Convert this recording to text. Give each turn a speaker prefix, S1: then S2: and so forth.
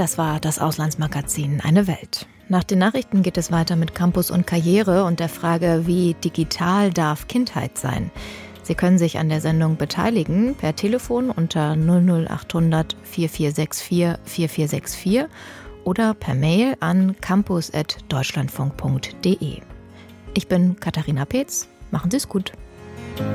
S1: Das war das Auslandsmagazin Eine Welt. Nach den Nachrichten geht es weiter mit Campus und Karriere und der Frage, wie digital darf Kindheit sein? Sie können sich an der Sendung beteiligen per Telefon unter 00800 4464 4464 oder per Mail an campus@deutschlandfunk.de. Ich bin Katharina Peetz. Machen Sie es gut.